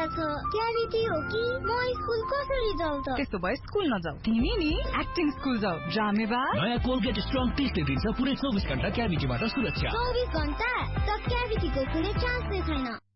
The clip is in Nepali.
छ क्याभिटी हो कि म स्कुल कसरी जाऊ त त्यसो भए स्कुल नजाऊ तिमी नि एक्टिङ स्कुल जाऊ ड्रामेबाज नयाँ कोलगेट स्ट्रङ टेस्टले दिन्छ पुरै 24 घण्टा क्याभिटीबाट सुरक्षा 24 घण्टा त क्याभिटीको कुनै चान्स नै छैन